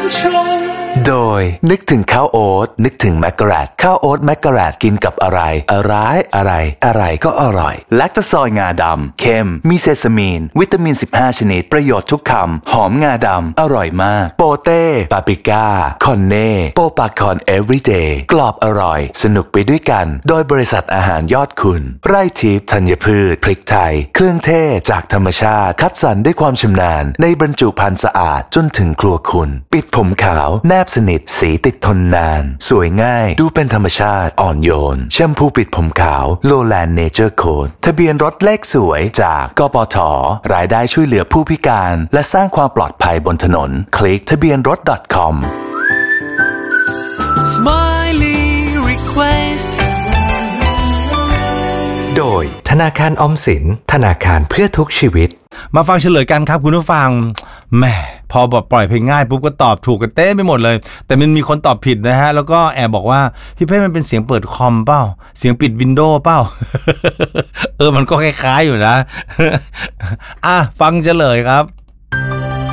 โดยนึกถึงข้าวโอ๊ตนึกถึงแมกกะแรดข้าวโอ๊ตแมกกะแรดกินกับอะไรอะไรก็อร่อยแลคโตซอยงาดำเค็มมีเซซามีนวิตามิน15ชนิดประโยชน์ทุกคำหอมงาดำอร่อยมากโปเต้ปาปริก้าคอนเน่โปปาคอนเอฟวีเดย์กรอบอร่อยสนุกไปด้วยกันโดยบริษัทอาหารยอดคุณไร่ทิพย์ธัญพืชพริกไทยเครื่องเทศจากธรรมชาติคัดสรรด้วยความชำนาญในบรรจุภัณฑ์สะอาดจนถึงครัวคุณปิดผมขาวแนบสนิทสีติดทนนานสวยง่ายดูเป็นธรรมชาติอ่อนโยนแชมพูปิดผมขาวโลแลนด์เนเจอร์โค้ดทะเบียนรถเลขสวยจากกปท.รายได้ช่วยเหลือผู้พิการและสร้างความปลอดภัยบนถนนคลิกทะเบียนรถ .com Smiley Request โดยธนาคารออมสินธนาคารเพื่อทุกชีวิตมาฟังเฉลยกันครับคุณผู้ฟังแหมพอปล่อยเพลงง่ายปุ๊บก็ตอบถูกกันเต้ไปหมดเลยแต่มันมีคนตอบผิดนะฮะแล้วก็แอบบอกว่าพี่เป้มันเป็นเสียงเปิดคอมเปล่าเสียงปิดวินโดว์เปล่า มันก็คล้ายๆอยู่นะ ฟังเฉลยครับ